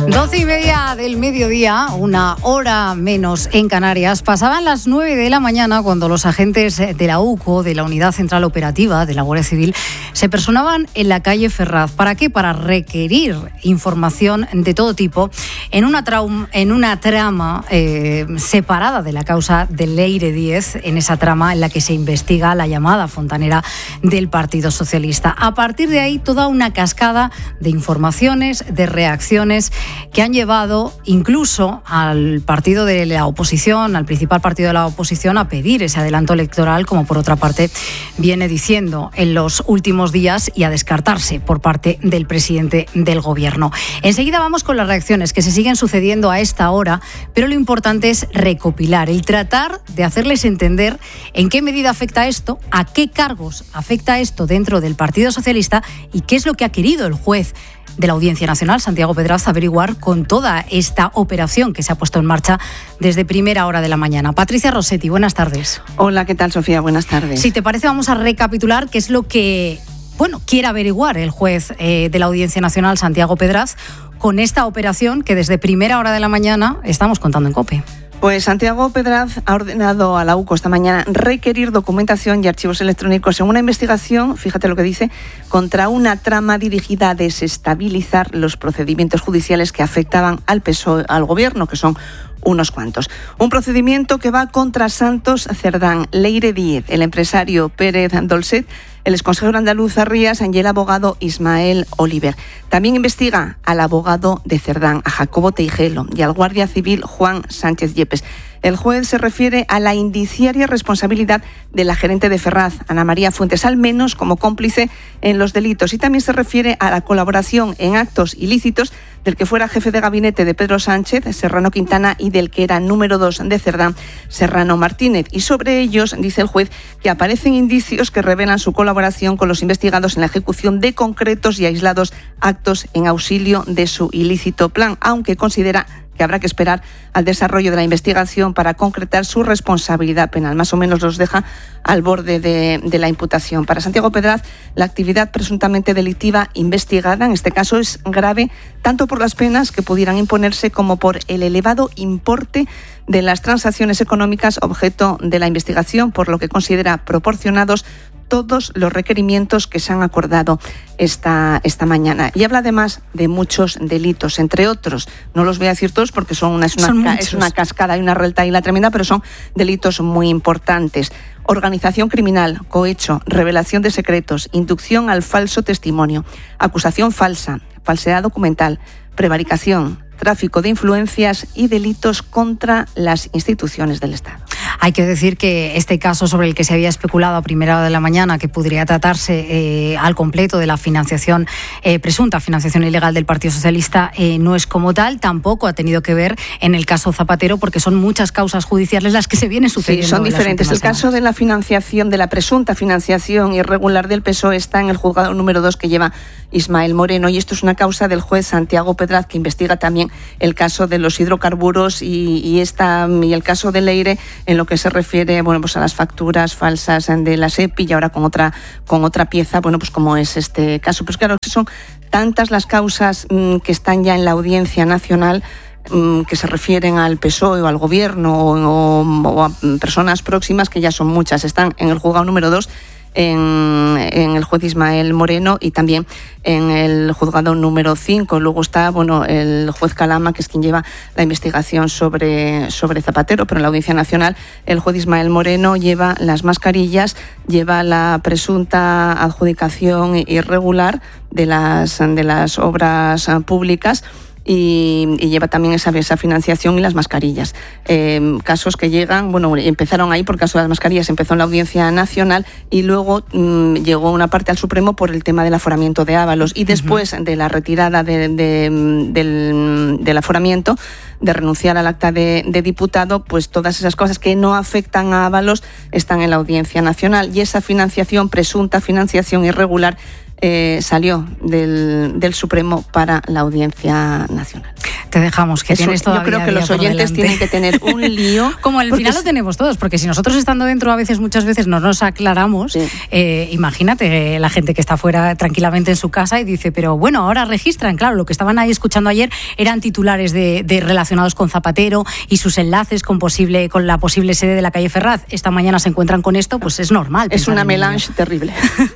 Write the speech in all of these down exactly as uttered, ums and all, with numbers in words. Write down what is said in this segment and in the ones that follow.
Doce y media del mediodía, una hora menos en Canarias. Pasaban las nueve de la mañana cuando los agentes de la U C O, de la Unidad Central Operativa de la Guardia Civil, se personaban en la calle Ferraz. ¿Para qué? Para requerir información de todo tipo en una, traum, en una trama eh, separada de la causa del Leire diez, en esa trama en la que se investiga la llamada fontanera del Partido Socialista. A partir de ahí, toda una cascada de informaciones, de reacciones que han llevado incluso al partido de la oposición, al principal partido de la oposición, a pedir ese adelanto electoral, como por otra parte viene diciendo en los últimos días, y a descartarse por parte del presidente del Gobierno. Enseguida vamos con las reacciones que se siguen sucediendo a esta hora, pero lo importante es recopilar, el tratar de hacerles entender en qué medida afecta esto, a qué cargos afecta esto dentro del Partido Socialista y qué es lo que ha querido el juez de la Audiencia Nacional, Santiago Pedraz, averiguar con toda esta operación que se ha puesto en marcha desde primera hora de la mañana. Patricia Rossetti, buenas tardes. Hola, ¿qué tal, Sofía? Buenas tardes. Si te parece, vamos a recapitular qué es lo que, bueno, quiere averiguar el juez eh, de la Audiencia Nacional, Santiago Pedraz, con esta operación que desde primera hora de la mañana estamos contando en COPE. Pues Santiago Pedraz ha ordenado a la U C O esta mañana requerir documentación y archivos electrónicos en una investigación, fíjate lo que dice, contra una trama dirigida a desestabilizar los procedimientos judiciales que afectaban al P S O E, al Gobierno, que son unos cuantos. Un procedimiento que va contra Santos Cerdán, Leire diez, el empresario Pérez Dolcet, el exconsejero andaluz Arrías y el abogado Ismael Oliver. También investiga al abogado de Cerdán, a Jacobo Teijelo, y al guardia civil Juan Sánchez Yepes. El juez se refiere a la indiciaria responsabilidad de la gerente de Ferraz, Ana María Fuentes, al menos como cómplice en los delitos, y también se refiere a la colaboración en actos ilícitos del que fuera jefe de gabinete de Pedro Sánchez, Serrano Quintana, y del que era número dos de Cerdán, Serrano Martínez. Y sobre ellos dice el juez que aparecen indicios que revelan su colaboración con los investigados en la ejecución de concretos y aislados actos en auxilio de su ilícito plan, aunque considera que habrá que esperar al desarrollo de la investigación para concretar su responsabilidad penal. Más o menos los deja al borde de, de la imputación. Para Santiago Pedraz, la actividad presuntamente delictiva investigada, en este caso, es grave tanto por las penas que pudieran imponerse como por el elevado importe de las transacciones económicas objeto de la investigación, por lo que considera proporcionados todos los requerimientos que se han acordado esta, esta mañana. Y habla además de muchos delitos, entre otros. No los voy a decir todos porque son una, es, una, son es una cascada y una retahíla tremenda, pero son delitos muy importantes. Organización criminal, cohecho, revelación de secretos, inducción al falso testimonio, acusación falsa, falsedad documental, prevaricación, tráfico de influencias y delitos contra las instituciones del Estado. Hay que decir que este caso sobre el que se había especulado a primera hora de la mañana, que podría tratarse eh, al completo de la financiación, eh, presunta financiación ilegal del Partido Socialista, eh, no es como tal, tampoco ha tenido que ver en el caso Zapatero, porque son muchas causas judiciales las que se vienen sucediendo. Sí, son diferentes. El caso de la financiación, de la presunta financiación irregular del P S O E está en el juzgado número dos que lleva Ismael Moreno, y esto es una causa del juez Santiago Pedraz, que investiga también el caso de los hidrocarburos y, y, esta, y el caso de Leire en lo que se refiere, bueno, pues a las facturas falsas de la SEPI, y ahora con otra, con otra pieza, bueno, pues como es este caso. Pues claro, son tantas las causas mmm, que están ya en la Audiencia Nacional, mmm, que se refieren al P S O E o al Gobierno o, o, o a personas próximas, que ya son muchas. Están en el juzgado número dos, En, en el juez Ismael Moreno, y también en el juzgado número cinco. Luego está, bueno, el juez Calama, que es quien lleva la investigación sobre, sobre Zapatero, pero en la Audiencia Nacional el juez Ismael Moreno lleva las mascarillas, lleva la presunta adjudicación irregular de las, de las obras públicas, Y, y lleva también esa, esa financiación y las mascarillas. Eh, casos que llegan, bueno, empezaron ahí por caso de las mascarillas, empezó en la Audiencia Nacional y luego mmm, llegó una parte al Supremo por el tema del aforamiento de Ábalos, y después uh-huh. de la retirada de, de, del, del aforamiento, de renunciar al acta de, de diputado, pues todas esas cosas que no afectan a Ábalos están en la Audiencia Nacional, y esa financiación, presunta financiación irregular, Eh, salió del, del Supremo para la Audiencia Nacional. te dejamos, que Eso, tienes todavía. Yo creo que los oyentes tienen que tener un lío. Como al final lo tenemos todos, porque si nosotros estando dentro a veces, muchas veces no nos aclaramos, sí. eh, imagínate la gente que está fuera tranquilamente en su casa y dice, pero bueno, ahora registran, claro, lo que estaban ahí escuchando ayer eran titulares de, de relacionados con Zapatero y sus enlaces con posible con la posible sede de la calle Ferraz. Esta mañana se encuentran con esto, pues es normal. Es una melange terrible.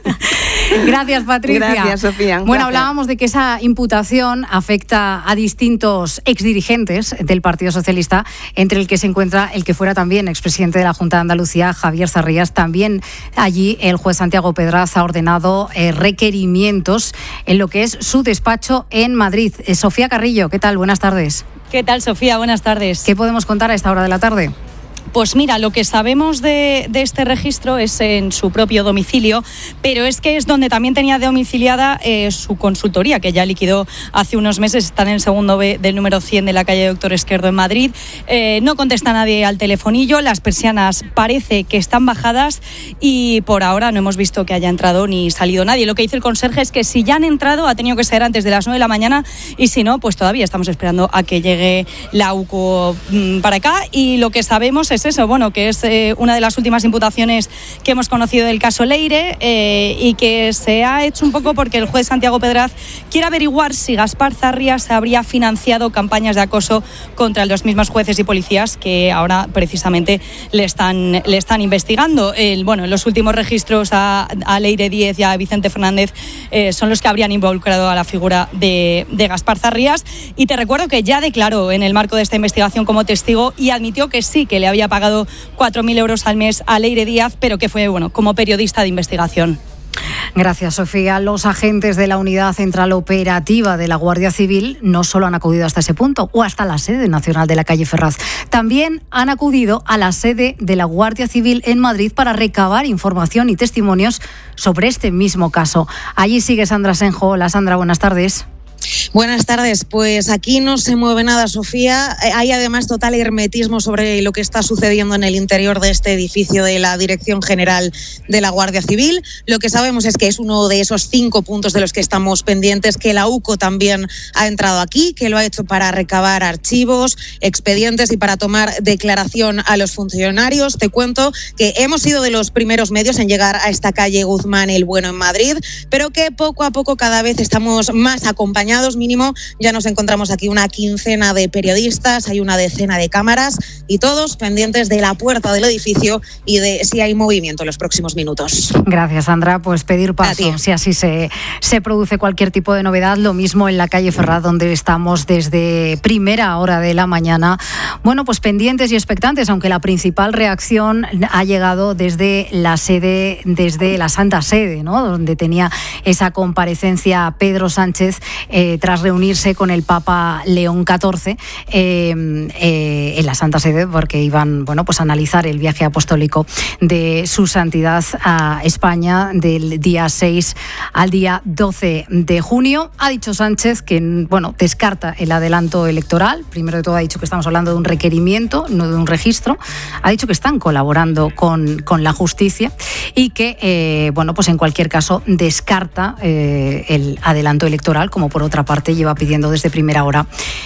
Gracias, Patricia. Gracias, Sofía. Bueno, Gracias. Hablábamos de que esa imputación afecta a distintos exdirigentes del Partido Socialista, entre el que se encuentra el que fuera también expresidente de la Junta de Andalucía, Javier Zarrías. También allí el juez Santiago Pedraz ha ordenado eh, requerimientos en lo que es su despacho en Madrid. Eh, Sofía Carrillo, ¿qué tal? Buenas tardes. ¿Qué tal, Sofía? Buenas tardes. ¿Qué podemos contar a esta hora de la tarde? Pues mira, lo que sabemos de, de este registro es en su propio domicilio, pero es que es donde también tenía domiciliada eh, su consultoría, que ya liquidó hace unos meses. Está en el segundo B del número cien de la calle Doctor Esquerdo en Madrid. Eh, no contesta nadie al telefonillo, las persianas parece que están bajadas y por ahora no hemos visto que haya entrado ni salido nadie. Lo que dice el conserje es que si ya han entrado ha tenido que ser antes de las nueve de la mañana y si no, pues todavía estamos esperando a que llegue la U C O mmm, para acá. Y lo que sabemos es eso, bueno, que es eh, una de las últimas imputaciones que hemos conocido del caso Leire eh, y que se ha hecho un poco porque el juez Santiago Pedraz quiere averiguar si Gaspar Zarrías habría financiado campañas de acoso contra los mismos jueces y policías que ahora precisamente le están, le están investigando. El, bueno, los últimos registros a, a Leire Díez y a Vicente Fernández eh, son los que habrían involucrado a la figura de, de Gaspar Zarrías. Y te recuerdo que ya declaró en el marco de esta investigación como testigo y admitió que sí, que le había pagado cuatro mil euros al mes a Leire Díaz, pero que fue, bueno, como periodista de investigación. Gracias, Sofía. Los agentes de la Unidad Central Operativa de la Guardia Civil no solo han acudido hasta ese punto o hasta la sede nacional de la calle Ferraz, también han acudido a la sede de la Guardia Civil en Madrid para recabar información y testimonios sobre este mismo caso. Allí sigue Sandra Senjo. Hola, Sandra, buenas tardes. Buenas tardes. Pues aquí no se mueve nada, Sofía. Hay además total hermetismo sobre lo que está sucediendo en el interior de este edificio de la Dirección General de la Guardia Civil. Lo que sabemos es que es uno de esos cinco puntos de los que estamos pendientes, que la U C O también ha entrado aquí, que lo ha hecho para recabar archivos, expedientes y para tomar declaración a los funcionarios. Te cuento que hemos sido de los primeros medios en llegar a esta calle Guzmán el Bueno en Madrid, pero que poco a poco cada vez estamos más acompañados. Mínimo, ya nos encontramos aquí una quincena de periodistas, hay una decena de cámaras y todos pendientes de la puerta del edificio y de si hay movimiento en los próximos minutos. Gracias, Sandra. Pues pedir paso si así se, se produce cualquier tipo de novedad. Lo mismo en la calle Ferraz, donde estamos desde primera hora de la mañana. Bueno, pues pendientes y expectantes, aunque la principal reacción ha llegado desde la sede, desde la Santa Sede, ¿no? Donde tenía esa comparecencia Pedro Sánchez Eh, tras reunirse con el Papa León catorce eh, eh, en la Santa Sede, porque iban, bueno, pues a analizar el viaje apostólico de su santidad a España del día seis al día doce de junio. Ha dicho Sánchez que, bueno, descarta el adelanto electoral. Primero de todo ha dicho que estamos hablando de un requerimiento, no de un registro. Ha dicho que están colaborando con, con la justicia y que, eh, bueno, pues en cualquier caso descarta eh, el adelanto electoral, como por otra parte lleva pidiendo desde primera hora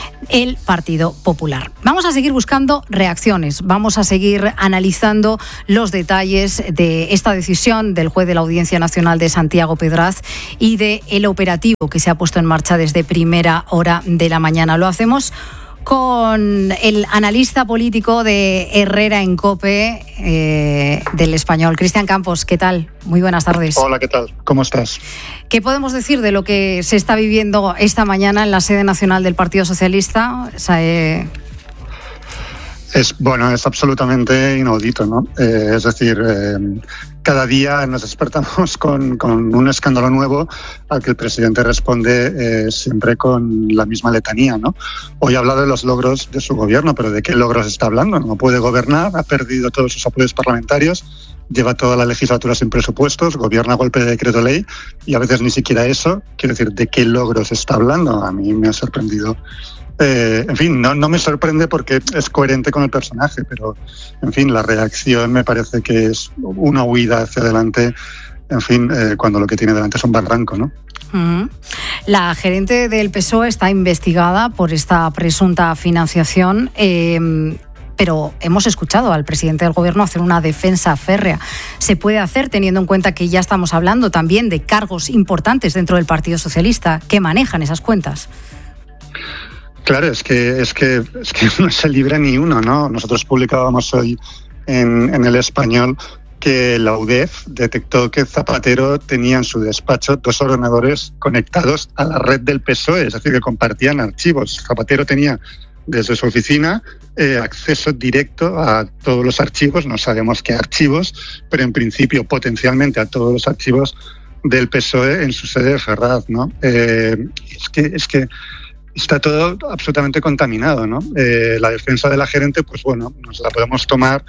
el Partido Popular. Vamos a seguir buscando reacciones, vamos a seguir analizando los detalles de esta decisión del juez de la Audiencia Nacional de Santiago Pedraz y del operativo que se ha puesto en marcha desde primera hora de la mañana. Lo hacemos con el analista político de Herrera en COPE, eh, del Español, Cristian Campos. ¿Qué tal? Muy buenas tardes. Hola, ¿qué tal? ¿Cómo estás? ¿Qué podemos decir de lo que se está viviendo esta mañana en la sede nacional del Partido Socialista? O sea, eh... Es, bueno, es absolutamente inaudito, ¿no? Eh, es decir, eh, cada día nos despertamos con, con un escándalo nuevo al que el presidente responde eh, siempre con la misma letanía, ¿no? Hoy ha hablado de los logros de su gobierno, pero ¿de qué logros está hablando? No puede gobernar, ha perdido todos sus apoyos parlamentarios, lleva toda la legislatura sin presupuestos, gobierna a golpe de decreto ley y a veces ni siquiera eso. Quiero decir, ¿de qué logros está hablando? A mí me ha sorprendido. Eh, en fin, no, no me sorprende porque es coherente con el personaje, pero en fin, la reacción me parece que es una huida hacia adelante, en fin, eh, cuando lo que tiene delante es un barranco, ¿no? Uh-huh. La gerente del P S O E está investigada por esta presunta financiación. Eh, Pero hemos escuchado al presidente del Gobierno hacer una defensa férrea. ¿Se puede hacer teniendo en cuenta que ya estamos hablando también de cargos importantes dentro del Partido Socialista que manejan esas cuentas? Claro, es que, es que, es que no se libra ni uno, ¿no? Nosotros publicábamos hoy en, en El Español que la U D E F detectó que Zapatero tenía en su despacho dos ordenadores conectados a la red del P S O E, es decir, que compartían archivos. Zapatero tenía desde su oficina eh, acceso directo a todos los archivos, no sabemos qué archivos, pero en principio potencialmente a todos los archivos del P S O E en su sede de Ferraz, ¿no? Eh, es que es que está todo absolutamente contaminado, ¿no? Eh, la defensa de la gerente, pues bueno, nos la podemos tomar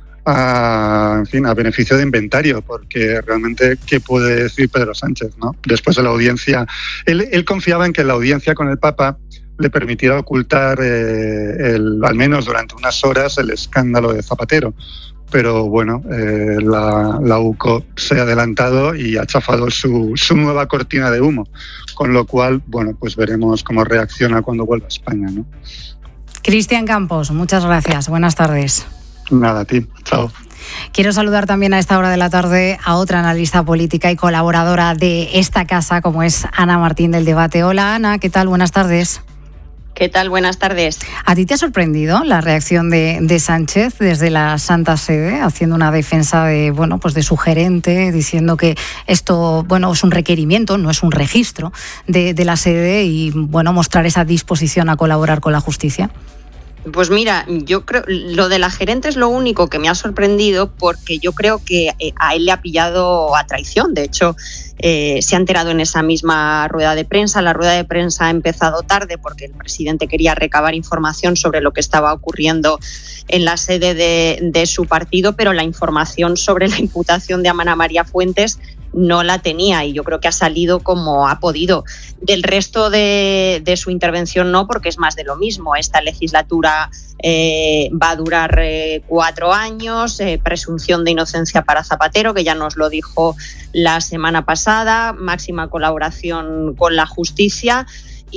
a, en fin, a beneficio de inventario, porque realmente ¿qué puede decir Pedro Sánchez, ¿no? Después de la audiencia, él, él confiaba en que la audiencia con el Papa le permitiera ocultar, eh, el, al menos durante unas horas, el escándalo de Zapatero. Pero bueno, eh, la, la U C O se ha adelantado y ha chafado su, su nueva cortina de humo, con lo cual, bueno, pues veremos cómo reacciona cuando vuelva a España, ¿no? Cristian Campos, muchas gracias. Buenas tardes. Nada, a ti. Chao. Quiero saludar también a esta hora de la tarde a otra analista política y colaboradora de esta casa, como es Ana Martín del Debate. Hola, Ana, ¿qué tal? Buenas tardes. ¿Qué tal? Buenas tardes. ¿A ti te ha sorprendido la reacción de, de Sánchez desde la Santa Sede, haciendo una defensa de, bueno, pues de su gerente, diciendo que esto, bueno, es un requerimiento, no es un registro de, de la sede y, bueno, mostrar esa disposición a colaborar con la justicia? Pues mira, yo creo lo de la gerente es lo único que me ha sorprendido, porque yo creo que a él le ha pillado a traición. De hecho, eh, se ha enterado en esa misma rueda de prensa. La rueda de prensa ha empezado tarde porque el presidente quería recabar información sobre lo que estaba ocurriendo en la sede de, de su partido, pero la información sobre la imputación de Ana María Fuentes no la tenía, y yo creo que ha salido como ha podido. Del resto de, de su intervención no, porque es más de lo mismo. Esta legislatura eh, va a durar eh, cuatro años, eh, presunción de inocencia para Zapatero, que ya nos lo dijo la semana pasada, máxima colaboración con la justicia,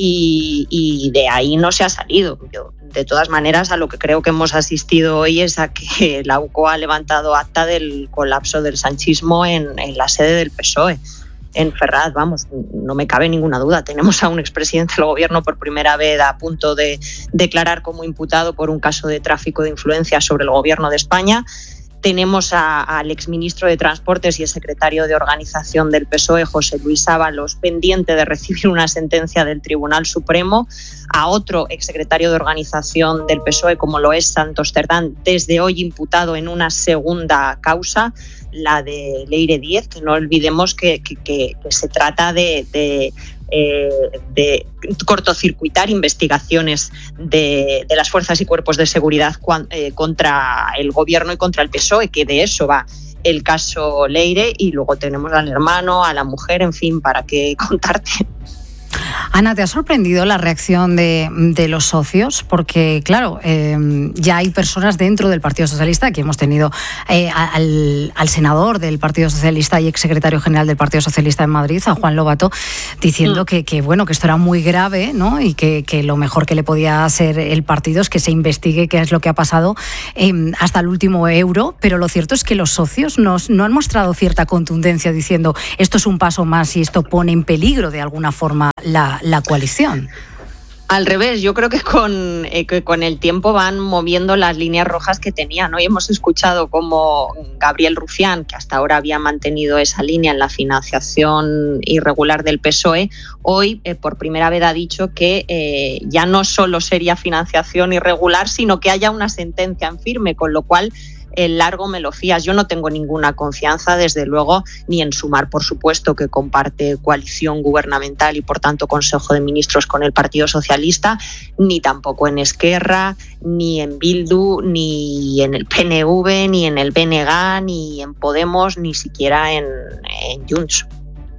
y, y de ahí no se ha salido. Yo, de todas maneras, a lo que creo que hemos asistido hoy es a que la U C O ha levantado acta del colapso del sanchismo en, en la sede del P S O E, en Ferraz. Vamos, no me cabe ninguna duda. Tenemos a un expresidente del Gobierno por primera vez a punto de declarar como imputado por un caso de tráfico de influencias sobre el Gobierno de España. Tenemos a, al exministro de Transportes y el secretario de Organización del P S O E, José Luis Ábalos, pendiente de recibir una sentencia del Tribunal Supremo, a otro exsecretario de Organización del P S O E, como lo es Santos Cerdán, desde hoy imputado en una segunda causa, la de Leire Díez, que no olvidemos que, que, que, que se trata de... de Eh, de cortocircuitar investigaciones de, de las fuerzas y cuerpos de seguridad cuan, eh, contra el Gobierno y contra el P S O E, que de eso va el caso Leire, y luego tenemos al hermano, a la mujer, en fin, ¿para qué contarte? Ana, ¿te ha sorprendido la reacción de, de los socios? Porque, claro, eh, ya hay personas dentro del Partido Socialista, que hemos tenido eh, al, al senador del Partido Socialista y exsecretario general del Partido Socialista en Madrid, a Juan Lobato, diciendo mm. que, que, bueno, que esto era muy grave, ¿no? Y que, que lo mejor que le podía hacer el partido es que se investigue qué es lo que ha pasado eh, hasta el último euro. Pero lo cierto es que los socios nos, no han mostrado cierta contundencia diciendo esto es un paso más y esto pone en peligro de alguna forma La, la coalición. Al revés, yo creo que con, eh, que con el tiempo van moviendo las líneas rojas que tenían. Hoy hemos escuchado cómo Gabriel Rufián, que hasta ahora había mantenido esa línea en la financiación irregular del P S O E, hoy eh, por primera vez ha dicho que eh, ya no solo sería financiación irregular, sino que haya una sentencia en firme, con lo cual el largo me lo fías. Yo no tengo ninguna confianza, desde luego, ni en Sumar, por supuesto, que comparte coalición gubernamental y, por tanto, Consejo de Ministros con el Partido Socialista, ni tampoco en Esquerra, ni en Bildu, ni en el P N V, ni en el B N G, ni en Podemos, ni siquiera en, en Junts.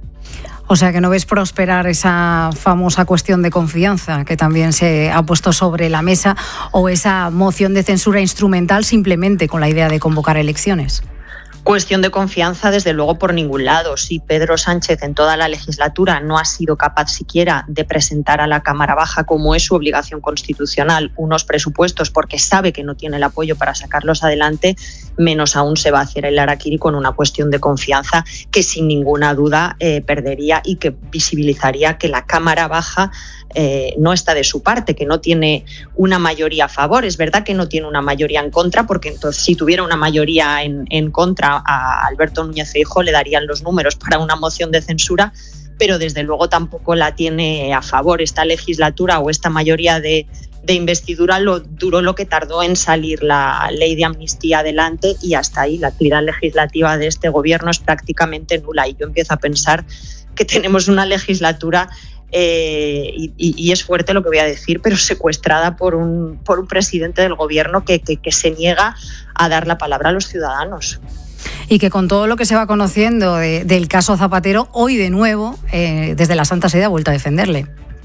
O sea, que no ves prosperar esa famosa cuestión de confianza que también se ha puesto sobre la mesa, o esa moción de censura instrumental simplemente con la idea de convocar elecciones. cuestión de confianza, desde luego, por ningún lado. Si Pedro Sánchez en toda la legislatura no ha sido capaz siquiera de presentar a la Cámara Baja, como es su obligación constitucional, unos presupuestos porque sabe que no tiene el apoyo para sacarlos adelante, menos aún se va a hacer el harakiri con una cuestión de confianza que sin ninguna duda eh, perdería y que visibilizaría que la Cámara Baja eh, no está de su parte, que no tiene una mayoría a favor. Es verdad que no tiene una mayoría en contra, porque entonces si tuviera una mayoría en, en contra a Alberto Núñez Feijóo le darían los números para una moción de censura, pero desde luego tampoco la tiene a favor. Esta legislatura o esta mayoría de, de investidura lo duró lo que tardó en salir la ley de amnistía adelante, y hasta ahí la actividad legislativa de este gobierno es prácticamente nula. Y yo empiezo a pensar que tenemos una legislatura Eh, y, y es fuerte lo que voy a decir, pero secuestrada por un, por un presidente del gobierno que, que, que se niega a dar la palabra a los ciudadanos. Y que con todo lo que se va conociendo de, del caso Zapatero, hoy de nuevo, eh, desde la Santa Sede ha vuelto a defenderle.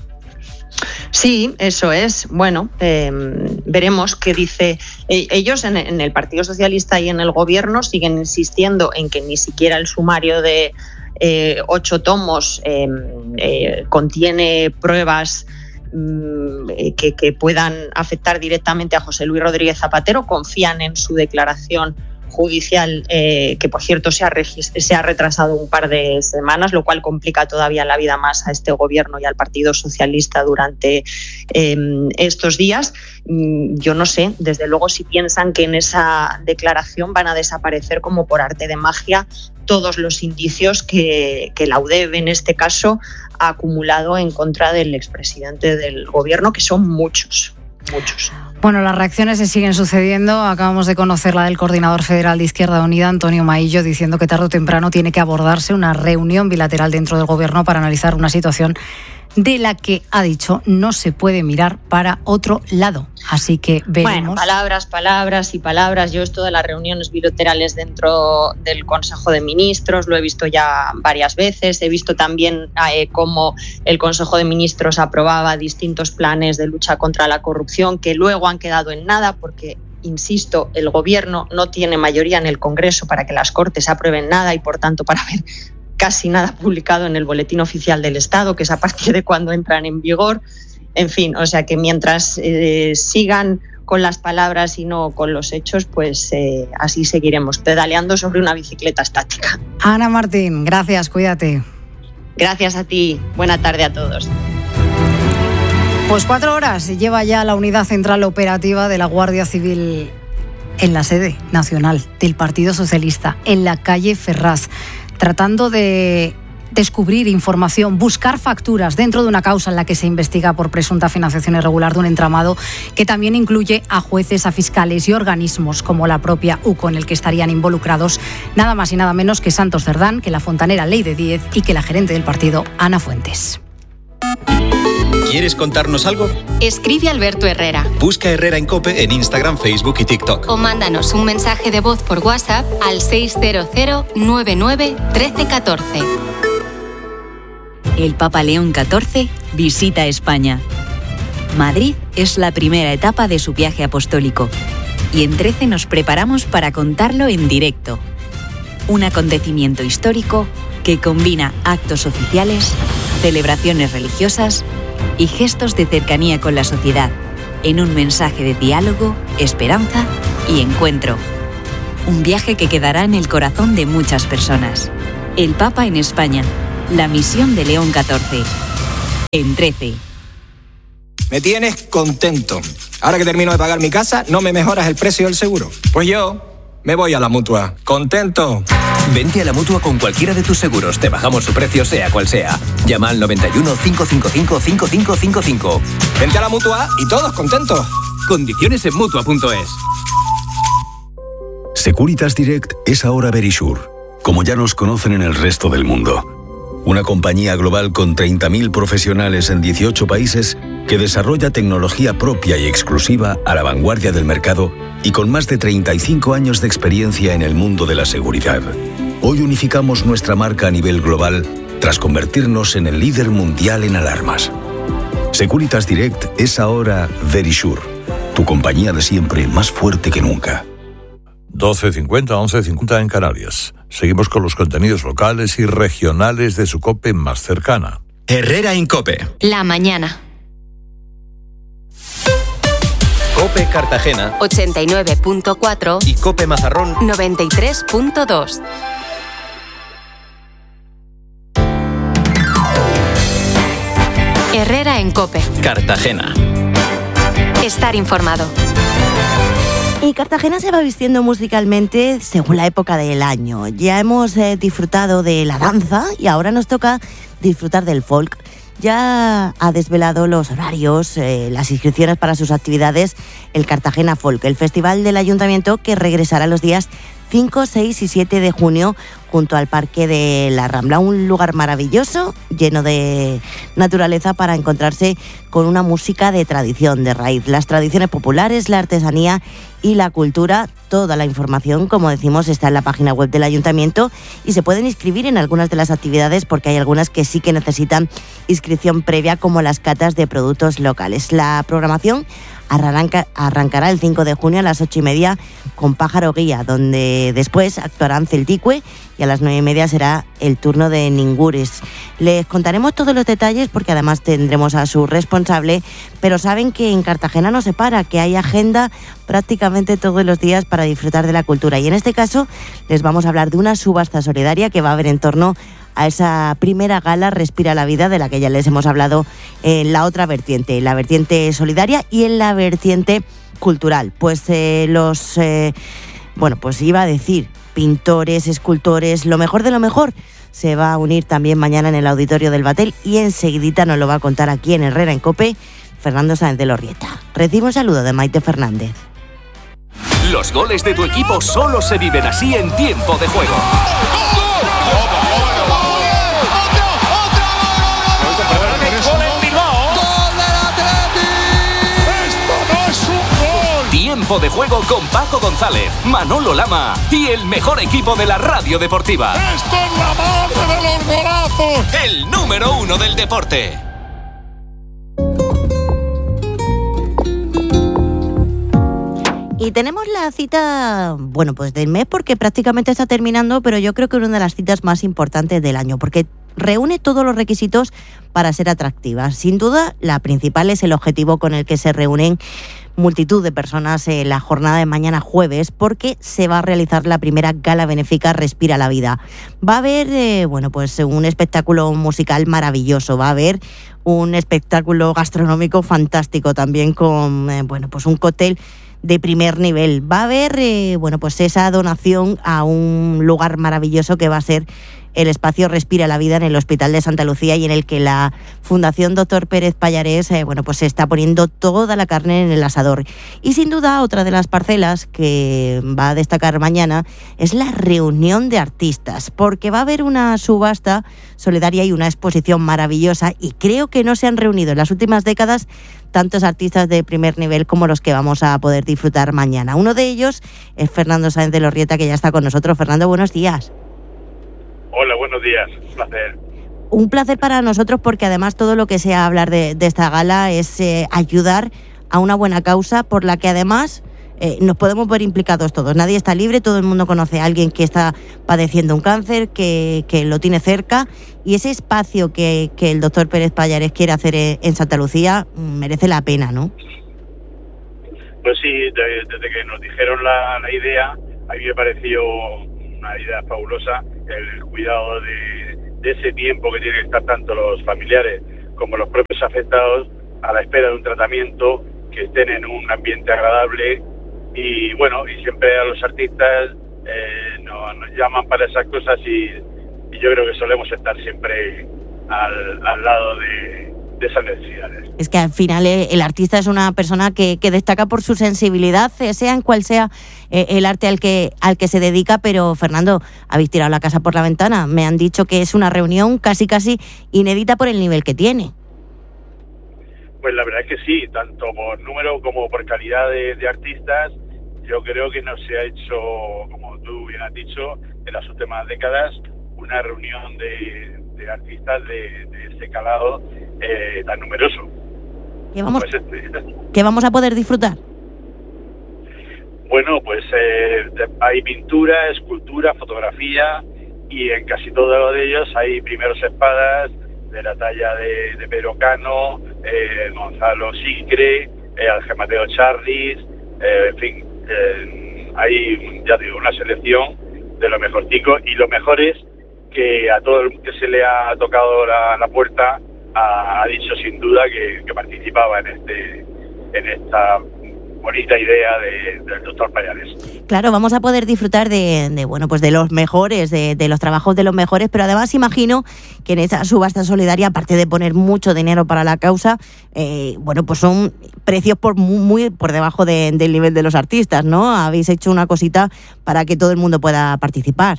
Sí, eso es. Bueno, eh, veremos qué dice. Eh, ellos en, en el Partido Socialista y en el gobierno siguen insistiendo en que ni siquiera el sumario de Eh, ocho tomos eh, eh, contiene pruebas mm, que, que puedan afectar directamente a José Luis Rodríguez Zapatero. Confían en su declaración judicial, eh, que por cierto se ha, se ha retrasado un par de semanas, lo cual complica todavía la vida más a este gobierno y al Partido Socialista durante eh, estos días. Yo no sé, desde luego, si piensan que en esa declaración van a desaparecer como por arte de magia todos los indicios que, que la U D E B en este caso ha acumulado en contra del expresidente del gobierno, que son muchos, muchos. Bueno, las reacciones se siguen sucediendo. Acabamos de conocer la del coordinador federal de Izquierda Unida, Antonio Maillo, diciendo que tarde o temprano tiene que abordarse una reunión bilateral dentro del gobierno para analizar una situación de la que, ha dicho, no se puede mirar para otro lado. Así que veremos. Bueno, palabras, palabras y palabras. Yo esto de las reuniones bilaterales dentro del Consejo de Ministros lo he visto ya varias veces. He visto también eh, cómo el Consejo de Ministros aprobaba distintos planes de lucha contra la corrupción que luego han quedado en nada porque, insisto, el Gobierno no tiene mayoría en el Congreso para que las Cortes aprueben nada y, por tanto, para ver casi nada publicado en el Boletín Oficial del Estado, que es a partir de cuando entran en vigor. En fin, o sea que mientras eh, sigan con las palabras y no con los hechos, pues eh, así seguiremos pedaleando sobre una bicicleta estática. Ana Martín, gracias, cuídate. Gracias a ti, buena tarde a todos. Pues cuatro horas lleva ya la Unidad Central Operativa de la Guardia Civil en la sede nacional del Partido Socialista, en la calle Ferraz, tratando de descubrir información, buscar facturas dentro de una causa en la que se investiga por presunta financiación irregular de un entramado que también incluye a jueces, a fiscales y organismos como la propia U C O, en el que estarían involucrados nada más y nada menos que Santos Cerdán, que la fontanera Leire Díez y que la gerente del partido, Ana Fuentes. ¿Quieres contarnos algo? Escribe a Alberto Herrera. Busca Herrera en COPE en Instagram, Facebook y TikTok. O mándanos un mensaje de voz por WhatsApp al seis cero cero nueve nueve uno tres uno cuatro. El Papa León catorce visita España. Madrid es la primera etapa de su viaje apostólico y en trece nos preparamos para contarlo en directo. Un acontecimiento histórico que combina actos oficiales, celebraciones religiosas y gestos de cercanía con la sociedad, en un mensaje de diálogo, esperanza y encuentro. Un viaje que quedará en el corazón de muchas personas. El Papa en España. La misión de León catorce. En trece. Me tienes contento. Ahora que termino de pagar mi casa, ¿no me mejoras el precio del seguro? Pues yo me voy a la Mutua. ¿Contento? Vente a la Mutua con cualquiera de tus seguros. Te bajamos su precio, sea cual sea. Llama al noventa y uno, cinco cinco cinco, cinco cinco cinco cinco. Vente a la Mutua y todos contentos. Condiciones en Mutua punto es. Securitas Direct es ahora Verisure, como ya nos conocen en el resto del mundo. Una compañía global con treinta mil profesionales en dieciocho países que desarrolla tecnología propia y exclusiva a la vanguardia del mercado y con más de treinta y cinco años de experiencia en el mundo de la seguridad. Hoy unificamos nuestra marca a nivel global tras convertirnos en el líder mundial en alarmas. Securitas Direct es ahora Verisure, tu compañía de siempre más fuerte que nunca. doce cincuenta, once cincuenta en Canarias. Seguimos con los contenidos locales y regionales de su COPE más cercana. Herrera en COPE. La mañana. COPE Cartagena ochenta y nueve punto cuatro y COPE Mazarrón noventa y tres punto dos. Herrera en COPE. Cartagena. Estar informado. Y Cartagena se va vistiendo musicalmente según la época del año. Ya hemos eh, disfrutado de la danza y ahora nos toca disfrutar del folk. Ya ha desvelado los horarios, eh, las inscripciones para sus actividades el Cartagena Folk, el festival del Ayuntamiento que regresará los días cinco, seis y siete de junio junto al Parque de la Rambla, un lugar maravilloso, lleno de naturaleza para encontrarse con una música de tradición, de raíz, las tradiciones populares, la artesanía y la cultura. Toda la información, como decimos, está en la página web del Ayuntamiento y se pueden inscribir en algunas de las actividades porque hay algunas que sí que necesitan inscripción previa, como las catas de productos locales. La programación arranca, arrancará el cinco de junio a las ocho y media con Pájaro Guía, donde después actuarán Celticue y a las nueve y media será el turno de Ningures. Les contaremos todos los detalles porque además tendremos a su responsable, pero saben que en Cartagena no se para, que hay agenda prácticamente todos los días para disfrutar de la cultura. Y en este caso les vamos a hablar de una subasta solidaria que va a haber en torno a esa primera gala Respira la Vida, de la que ya les hemos hablado en la otra vertiente, la vertiente solidaria y en la vertiente cultural. Pues eh, los, eh, bueno, pues iba a decir, pintores, escultores, lo mejor de lo mejor, se va a unir también mañana en el auditorio del Batel y enseguidita nos lo va a contar aquí en Herrera en COPE Fernando Sáenz de Lorrieta. Recibe un saludo de Maite Fernández. Los goles de tu equipo solo se viven así en tiempo de juego. Tiempo de juego con Paco González, Manolo Lama y el mejor equipo de la radio deportiva. ¡Esto es la madre de los golazos! El número uno del deporte. Y tenemos la cita, bueno, pues del mes, porque prácticamente está terminando, pero yo creo que es una de las citas más importantes del año, porque reúne todos los requisitos para ser atractiva. Sin duda, la principal es el objetivo con el que se reúnen multitud de personas en la jornada de mañana jueves, porque se va a realizar la primera gala benéfica Respira la Vida. Va a haber, eh, bueno, pues un espectáculo musical maravilloso, va a haber un espectáculo gastronómico fantástico también con, eh, bueno, pues un cóctel de primer nivel. Va a haber, eh, bueno, pues esa donación a un lugar maravilloso que va a ser el espacio Respira la Vida en el Hospital de Santa Lucía, y en el que la Fundación Doctor Pérez Pallarés, eh, bueno, pues se está poniendo toda la carne en el asador. Y sin duda otra de las parcelas que va a destacar mañana es la reunión de artistas, porque va a haber una subasta solidaria y una exposición maravillosa, y creo que no se han reunido en las últimas décadas tantos artistas de primer nivel como los que vamos a poder disfrutar mañana. Uno de ellos es Fernando Sáenz de Lorrieta, que ya está con nosotros. Fernando, buenos días. Hola, buenos días. Un placer. Un placer para nosotros, porque además todo lo que sea hablar de, de esta gala es eh, ayudar a una buena causa por la que además eh, nos podemos ver implicados todos. Nadie está libre, todo el mundo conoce a alguien que está padeciendo un cáncer, que, que lo tiene cerca, y ese espacio que, que el doctor Pérez Pallarés quiere hacer en Santa Lucía merece la pena, ¿no? Pues sí, de, desde que nos dijeron la, la idea, a mí me pareció una idea fabulosa, el, el cuidado de, de ese tiempo que tienen que estar tanto los familiares como los propios afectados a la espera de un tratamiento, que estén en un ambiente agradable. Y bueno, y siempre a los artistas eh, nos, nos llaman para esas cosas, y, y yo creo que solemos estar siempre al, al lado de, de esas necesidades. Es que al final eh, el artista es una persona que, que destaca por su sensibilidad, eh, sea en cual sea eh, el arte al que, al que se dedica. Pero Fernando, habéis tirado la casa por la ventana. Me han dicho que es una reunión casi casi inédita por el nivel que tiene. Pues la verdad es que sí, tanto por número como por calidad de, de artistas. Yo creo que no se ha hecho, como tú bien has dicho, en las últimas décadas, una reunión de, de artistas de, de ese calado eh, tan numeroso. ¿Qué vamos, pues este. ¿Qué vamos a poder disfrutar? bueno, pues eh, hay pintura, escultura, fotografía, y en casi todos de ellos hay primeros espadas de la talla de, de Pedro Cano, eh, Gonzalo Sicre, eh, Ángel Mateo Charlis, eh, en fin, eh, hay, ya digo, una selección de lo mejorcico, y lo mejor es que a todo el que se le ha tocado la, la puerta ha, ha dicho sin duda que, que participaba en este en esta bonita idea de, del doctor Pallares. Claro, vamos a poder disfrutar de, de bueno, pues de los mejores, de, de los trabajos de los mejores, pero además imagino que en esa subasta solidaria, aparte de poner mucho dinero para la causa, eh, bueno, pues son precios por muy, muy por debajo de, del nivel de los artistas, ¿no? Habéis hecho una cosita para que todo el mundo pueda participar.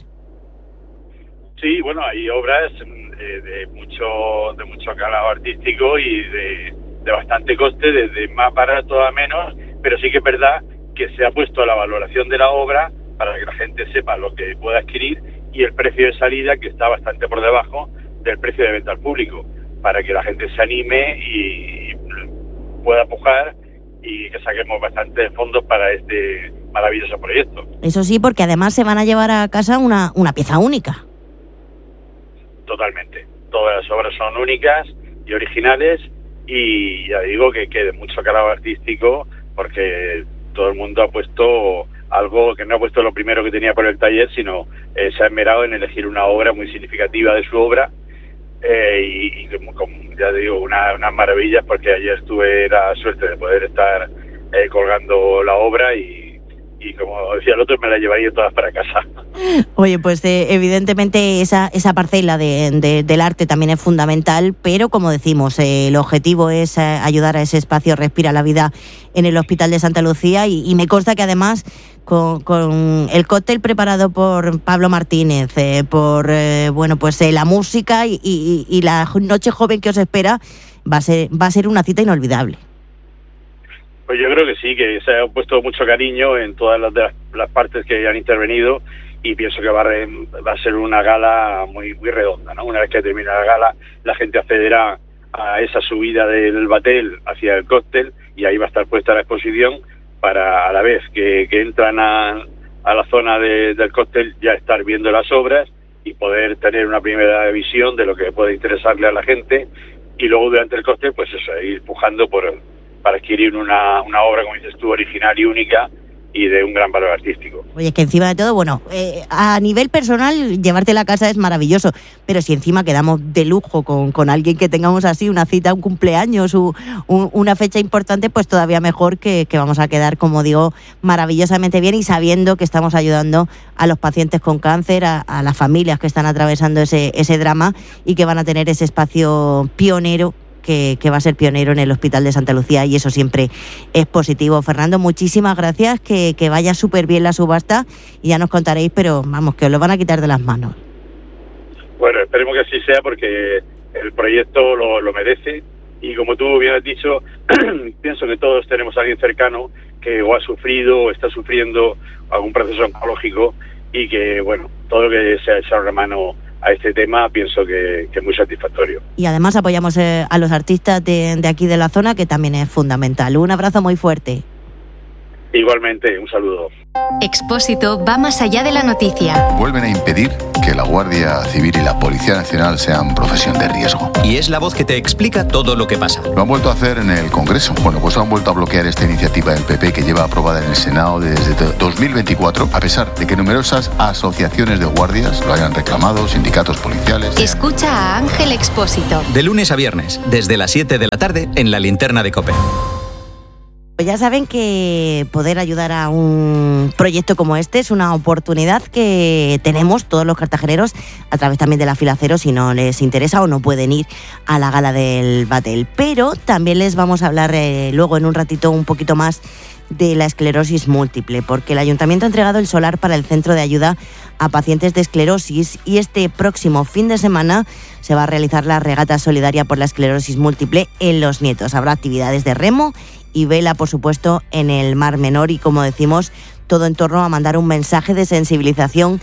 Sí, bueno, hay obras de, de mucho de mucho calado artístico y de, de bastante coste, desde más barato a menos, pero sí que es verdad que se ha puesto la valoración de la obra para que la gente sepa lo que pueda adquirir y el precio de salida, que está bastante por debajo del precio de venta al público, para que la gente se anime y, y pueda pujar y que saquemos bastantes fondos para este maravilloso proyecto. Eso sí, porque además se van a llevar a casa una, una pieza única. Totalmente. Todas las obras son únicas y originales, y ya digo que, que de mucho calado artístico, porque todo el mundo ha puesto algo que no ha puesto lo primero que tenía por el taller, sino eh, se ha esmerado en elegir una obra muy significativa de su obra, eh, y, y como, como ya digo, una, unas maravillas, porque ayer tuve la suerte de poder estar eh, colgando la obra y y como decía el otro, me la llevaría todas para casa. Oye, pues eh, evidentemente esa, esa parcela de, de, del arte también es fundamental, pero como decimos, eh, el objetivo es eh, ayudar a ese espacio Respira la Vida en el Hospital de Santa Lucía, y, y me consta que además con, con el cóctel preparado por Pablo Martínez, eh, por eh, bueno pues eh, la música y, y, y la noche joven que os espera, va a ser, va a ser una cita inolvidable. Pues yo creo que sí, que se ha puesto mucho cariño en todas las, de las, las partes que han intervenido, y pienso que va a, re, va a ser una gala muy muy redonda, ¿no? Una vez que termine la gala, la gente accederá a esa subida del batel hacia el cóctel, y ahí va a estar puesta la exposición para, a la vez que, que entran a, a la zona de, del cóctel, ya estar viendo las obras y poder tener una primera visión de lo que puede interesarle a la gente, y luego durante el cóctel, pues eso, ir pujando por el para adquirir una, una obra, como dices tú, original y única y de un gran valor artístico. Oye, que encima de todo, bueno, eh, a nivel personal, llevarte a la casa es maravilloso, pero si encima quedamos de lujo con, con alguien que tengamos así, una cita, un cumpleaños, un, un, una fecha importante, pues todavía mejor, que, que vamos a quedar, como digo, maravillosamente bien, y sabiendo que estamos ayudando a los pacientes con cáncer, a, a las familias que están atravesando ese, ese drama, y que van a tener ese espacio pionero, Que, que va a ser pionero en el Hospital de Santa Lucía, y eso siempre es positivo. Fernando, muchísimas gracias, que, que vaya súper bien la subasta, y ya nos contaréis, pero vamos, que os lo van a quitar de las manos. Bueno, esperemos que así sea, porque el proyecto lo, lo merece, y como tú bien has dicho, pienso que todos tenemos a alguien cercano que o ha sufrido o está sufriendo algún proceso oncológico, y que, bueno, todo lo que se ha echado la mano a este tema, pienso que, que es muy satisfactorio. Y además apoyamos eh, a los artistas de, de aquí de la zona, que también es fundamental. Un abrazo muy fuerte. Igualmente, un saludo. Expósito va más allá de la noticia. Vuelven a impedir que la Guardia Civil y la Policía Nacional sean profesión de riesgo. Y es la voz que te explica todo lo que pasa. Lo han vuelto a hacer en el Congreso. Bueno, pues han vuelto a bloquear esta iniciativa del P P, que lleva aprobada en el Senado desde dos mil veinticuatro, a pesar de que numerosas asociaciones de guardias lo hayan reclamado, sindicatos policiales. Escucha a Ángel Expósito. De lunes a viernes, desde las siete de la tarde, en la Linterna de COPE. Pues ya saben que poder ayudar a un proyecto como este es una oportunidad que tenemos todos los cartageneros, a través también de la Fila Cero, si no les interesa o no pueden ir a la gala del Batel. Pero también les vamos a hablar eh, luego en un ratito un poquito más de la esclerosis múltiple, porque el Ayuntamiento ha entregado el solar para el Centro de Ayuda a Pacientes de Esclerosis, y este próximo fin de semana se va a realizar la regata solidaria por la esclerosis múltiple en Los Nietos. Habrá actividades de remo y vela, por supuesto, en el Mar Menor, y como decimos, todo en torno a mandar un mensaje de sensibilización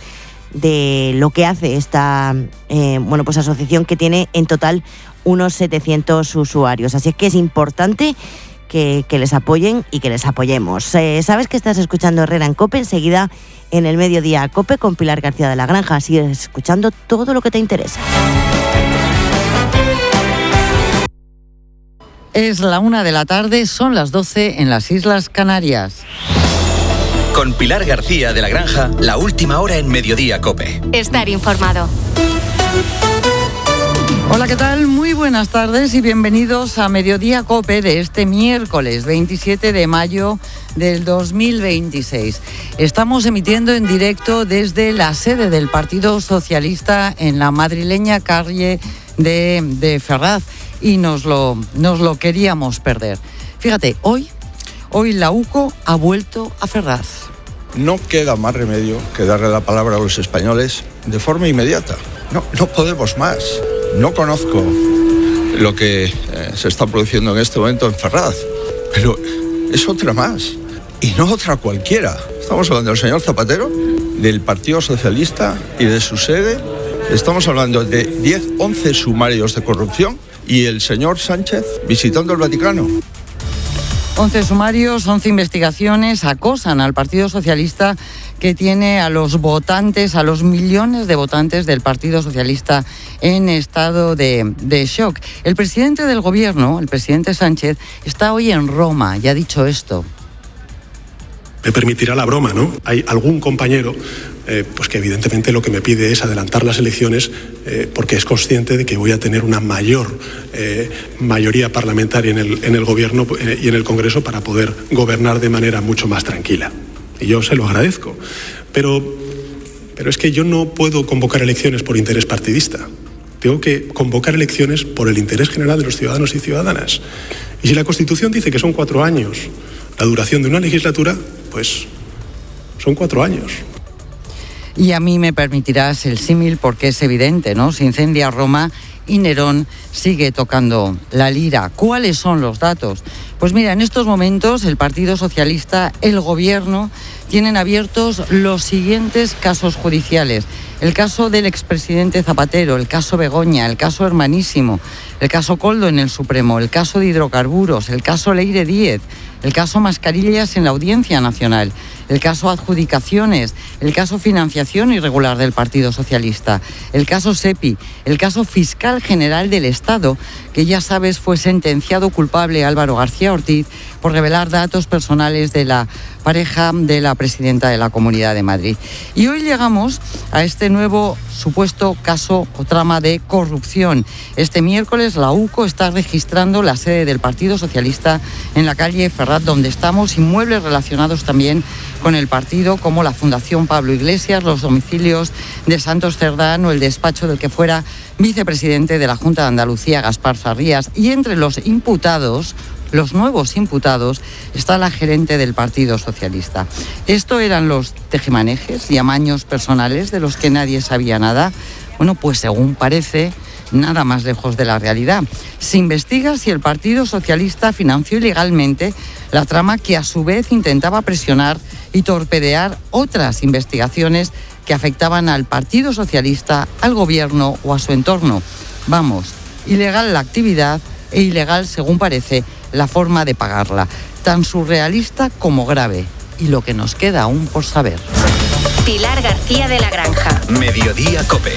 de lo que hace esta eh, bueno pues asociación, que tiene en total unos setecientos usuarios. Así es que es importante que, que les apoyen y que les apoyemos. Eh, Sabes que estás escuchando Herrera en COPE, enseguida en el mediodía COPE con Pilar García de la Granja. Sigues escuchando todo lo que te interesa. Es la una de la tarde, son las doce en las Islas Canarias. Con Pilar García de la Granja, la última hora en Mediodía COPE. Estar informado. Hola, ¿qué tal? Muy buenas tardes y bienvenidos a Mediodía COPE de este miércoles veintisiete de mayo del dos mil veintiséis. Estamos emitiendo en directo desde la sede del Partido Socialista en la madrileña calle de, de Ferraz y nos lo, nos lo queríamos perder. Fíjate, hoy, hoy la UCO ha vuelto a Ferraz. No queda más remedio que darle la palabra a los españoles de forma inmediata. No, no podemos más. No conozco lo que eh, se está produciendo en este momento en Ferraz, pero es otra más, y no otra cualquiera. Estamos hablando del señor Zapatero, del Partido Socialista y de su sede. Estamos hablando de diez, once sumarios de corrupción y el señor Sánchez visitando el Vaticano. once sumarios, once investigaciones acosan al Partido Socialista, que tiene a los votantes, a los millones de votantes del Partido Socialista en estado de, de shock. El presidente del gobierno, el presidente Sánchez, está hoy en Roma y ha dicho esto. Me permitirá la broma, ¿no? Hay algún compañero eh, pues que evidentemente lo que me pide es adelantar las elecciones eh, porque es consciente de que voy a tener una mayor eh, mayoría parlamentaria en el, en el gobierno eh, y en el Congreso para poder gobernar de manera mucho más tranquila. Y yo se lo agradezco. Pero, pero es que yo no puedo convocar elecciones por interés partidista. Tengo que convocar elecciones por el interés general de los ciudadanos y ciudadanas. Y si la Constitución dice que son cuatro años la duración de una legislatura, pues son cuatro años. Y a mí me permitirás el símil porque es evidente, ¿no? Se incendia Roma y Nerón sigue tocando la lira. ¿Cuáles son los datos? Pues mira, en estos momentos el Partido Socialista, el Gobierno, tienen abiertos los siguientes casos judiciales. El caso del expresidente Zapatero, el caso Begoña, el caso Hermanísimo, el caso Koldo en el Supremo, el caso de hidrocarburos, el caso Leire Díez, el caso Mascarillas en la Audiencia Nacional, el caso Adjudicaciones, el caso Financiación Irregular del Partido Socialista, el caso SEPI, el caso Fiscal General del Estado, que ya sabes fue sentenciado culpable Álvaro García Ortiz por revelar datos personales de la pareja de la presidenta de la Comunidad de Madrid. Y hoy llegamos a este nuevo supuesto caso o trama de corrupción. Este miércoles la UCO está registrando la sede del Partido Socialista en la calle Ferraz, donde estamos, inmuebles relacionados también con el partido, como la Fundación Pablo Iglesias, los domicilios de Santos Cerdán o el despacho del que fuera vicepresidente de la Junta de Andalucía, Gaspar Sarrías. Y entre los imputados, los nuevos imputados, está la gerente del Partido Socialista. Esto eran los tejemanejes y amaños personales de los que nadie sabía nada. Bueno, pues según parece, nada más lejos de la realidad. Se investiga si el Partido Socialista financió ilegalmente la trama que a su vez intentaba presionar y torpedear otras investigaciones que afectaban al Partido Socialista, al Gobierno o a su entorno. Vamos, ilegal la actividad e ilegal, según parece, la forma de pagarla. Tan surrealista como grave. Y lo que nos queda aún por saber. Pilar García de la Granja. Mediodía COPE.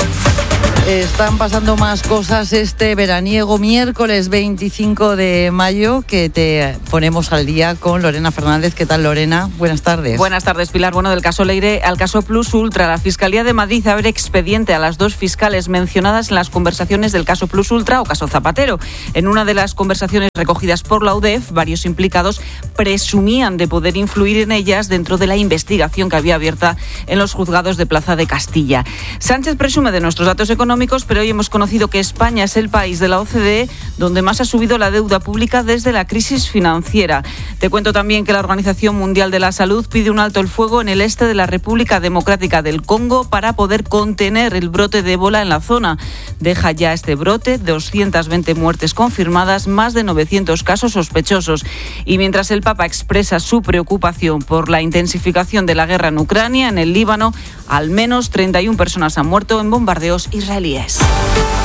Están pasando más cosas este veraniego miércoles veinticinco de mayo, que te ponemos al día con Lorena Fernández. ¿Qué tal, Lorena? Buenas tardes. Buenas tardes, Pilar. Bueno, del caso Leire al caso Plus Ultra, la Fiscalía de Madrid abre expediente a las dos fiscales mencionadas en las conversaciones del caso Plus Ultra o caso Zapatero. En una de las conversaciones recogidas por la U D E F, varios implicados presumían de poder influir en ellas dentro de la investigación que había abierta en los juzgados de Plaza de Castilla. Sánchez presume de nuestros datos económicos, pero hoy hemos conocido que España es el país de la O C D E donde más ha subido la deuda pública desde la crisis financiera. Te cuento también que la Organización Mundial de la Salud pide un alto el fuego en el este de la República Democrática del Congo para poder contener el brote de ébola en la zona. Deja ya este brote doscientas veinte muertes confirmadas, más de novecientos casos sospechosos. Y mientras el Papa expresa su preocupación por la intensificación de la guerra en Ucrania, en el Líbano, al menos treinta y una personas han muerto en bombardeos israelíes.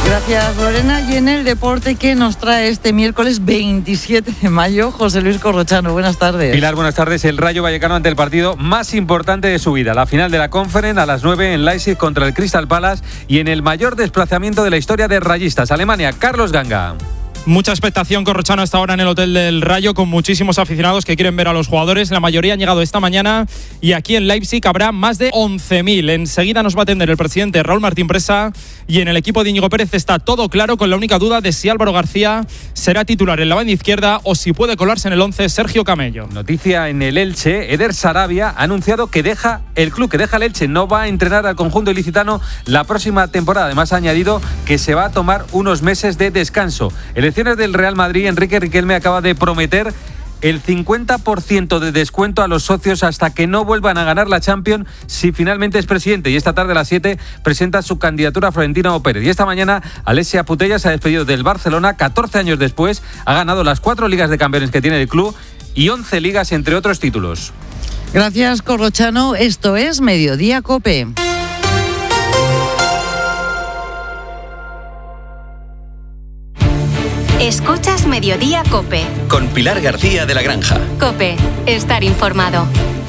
Gracias, Lorena. Y en el deporte, ¿qué nos trae este miércoles veintisiete de mayo? José Luis Corrochano, buenas tardes. Pilar, buenas tardes. El Rayo Vallecano ante el partido más importante de su vida. La final de la Conference a las nueve en Leipzig contra el Crystal Palace y en el mayor desplazamiento de la historia de rayistas. Alemania, Carlos Ganga. Mucha expectación, Corrochano, hasta ahora en el Hotel del Rayo, con muchísimos aficionados que quieren ver a los jugadores. La mayoría han llegado esta mañana y aquí en Leipzig habrá más de once mil. Enseguida nos va a atender el presidente Raúl Martín Presa y en el equipo de Íñigo Pérez está todo claro, con la única duda de si Álvaro García será titular en la banda izquierda o si puede colarse en el once Sergio Camello. Noticia en el Elche, Eder Sarabia ha anunciado que deja el club, que deja el Elche, no va a entrenar al conjunto ilicitano la próxima temporada. Además ha añadido que se va a tomar unos meses de descanso. El del Real Madrid, Enrique Riquelme acaba de prometer el cincuenta por ciento de descuento a los socios hasta que no vuelvan a ganar la Champions si finalmente es presidente. Y esta tarde a las siete presenta su candidatura a Florentino Pérez. Y esta mañana Alessia Putellas se ha despedido del Barcelona. catorce años después ha ganado las cuatro ligas de campeones que tiene el club y once ligas, entre otros títulos. Gracias, Corrochano. Esto es Mediodía COPE. Escuchas Mediodía COPE. Con Pilar García de la Granja. COPE, estar informado.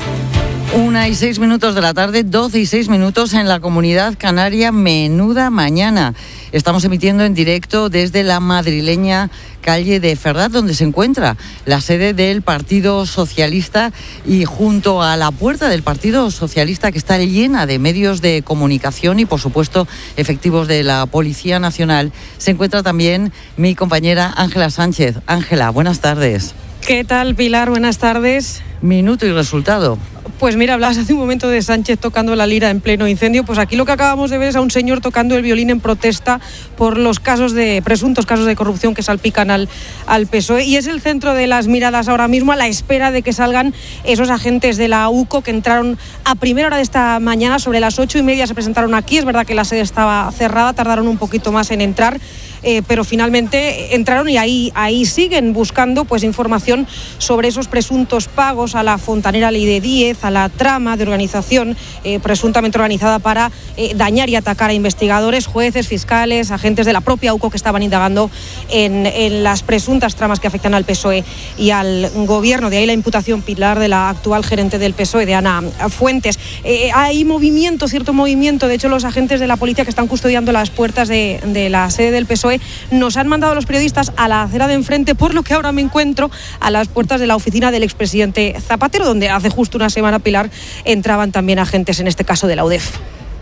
Una y seis minutos de la tarde, doce y seis minutos en la Comunidad Canaria. Menuda mañana. Estamos emitiendo en directo desde la madrileña calle de Ferraz, donde se encuentra la sede del Partido Socialista, y junto a la puerta del Partido Socialista, que está llena de medios de comunicación y, por supuesto, efectivos de la Policía Nacional, se encuentra también mi compañera Ángela Sánchez. Ángela, buenas tardes. ¿Qué tal, Pilar? Buenas tardes. Minuto y resultado. Pues mira, hablabas hace un momento de Sánchez tocando la lira en pleno incendio. Pues aquí lo que acabamos de ver es a un señor tocando el violín en protesta por los casos de presuntos casos de corrupción que salpican al, al P S O E. Y es el centro de las miradas ahora mismo, a la espera de que salgan esos agentes de la U C O que entraron a primera hora de esta mañana. Sobre las ocho y media se presentaron aquí. Es verdad que la sede estaba cerrada, tardaron un poquito más en entrar. Eh, pero finalmente entraron y ahí, ahí siguen buscando pues información sobre esos presuntos pagos a la fontanera Ley de Díez, a la trama de organización eh, presuntamente organizada para eh, dañar y atacar a investigadores, jueces, fiscales, agentes de la propia U C O que estaban indagando en, en las presuntas tramas que afectan al P S O E y al gobierno. De ahí la imputación, Pilar, de la actual gerente del P S O E, de Ana Fuentes. Eh, hay movimiento, cierto movimiento. De hecho, los agentes de la policía que están custodiando las puertas de, de la sede del P S O E nos han mandado a los periodistas a la acera de enfrente, por lo que ahora me encuentro a las puertas de la oficina del expresidente Zapatero, donde hace justo una semana, Pilar, entraban también agentes, en este caso de la U D E F.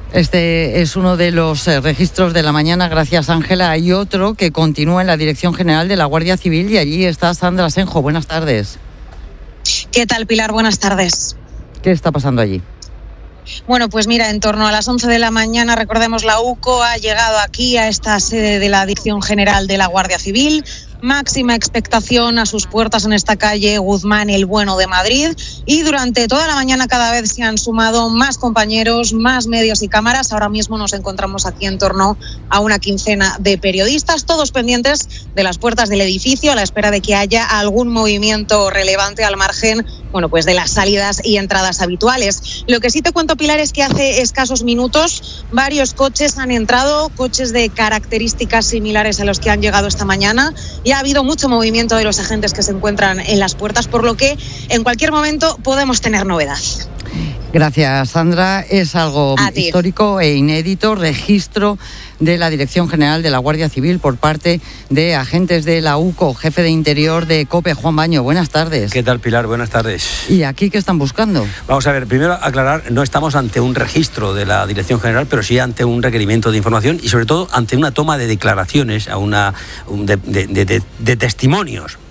Este es uno de los eh, registros de la mañana. Gracias, Ángela. Hay otro que continúa en la Dirección General de la Guardia Civil y allí está Sandra Senjo. Buenas tardes. ¿Qué tal, Pilar? Buenas tardes. ¿Qué está pasando allí? Bueno, pues mira, en torno a las once de la mañana, recordemos, la U C O ha llegado aquí a esta sede de la Dirección General de la Guardia Civil. Máxima expectación a sus puertas en esta calle Guzmán el Bueno de Madrid, y durante toda la mañana cada vez se han sumado más compañeros, más medios y cámaras. Ahora mismo nos encontramos aquí en torno a una quincena de periodistas, todos pendientes de las puertas del edificio a la espera de que haya algún movimiento relevante al margen, bueno, pues de las salidas y entradas habituales. Lo que sí te cuento, Pilar, es que hace escasos minutos varios coches han entrado, coches de características similares a los que han llegado esta mañana. Ya ha habido mucho movimiento de los agentes que se encuentran en las puertas, por lo que en cualquier momento podemos tener novedad. Gracias, Sandra. Es algo histórico e inédito, registro de la Dirección General de la Guardia Civil por parte de agentes de la U C O. Jefe de Interior de COPE, Juan Baño, buenas tardes. ¿Qué tal, Pilar? Buenas tardes. ¿Y aquí qué están buscando? Vamos a ver, primero aclarar, no estamos ante un registro de la Dirección General, pero sí ante un requerimiento de información y sobre todo ante una toma de declaraciones, a una de, de, de, de testimonios